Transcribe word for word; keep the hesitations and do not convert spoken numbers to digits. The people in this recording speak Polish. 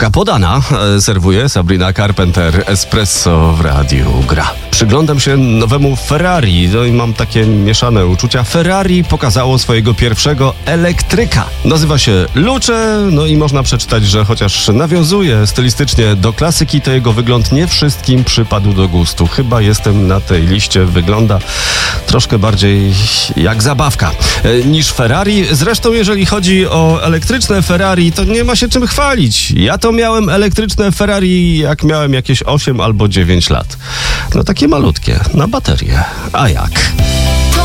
Kawka podana. Serwuje Sabrina Carpenter. Espresso w Radiu Gra. Przyglądam się nowemu Ferrari. No i mam takie mieszane uczucia. Ferrari pokazało swojego pierwszego elektryka. Nazywa się Luce. No i można przeczytać, że chociaż nawiązuje stylistycznie do klasyki, to jego wygląd nie wszystkim przypadł do gustu. Chyba jestem na tej liście. Wygląda troszkę bardziej jak zabawka niż Ferrari. Zresztą jeżeli chodzi o elektryczne Ferrari, to nie ma się czym chwalić. Ja to miałem elektryczne Ferrari, jak miałem jakieś osiem albo dziewięć lat. No takie malutkie, na baterię. A jak?